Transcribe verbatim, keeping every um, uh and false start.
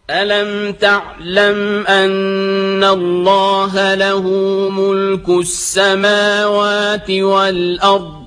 ألم تعلم أن الله له ملك السماوات والأرض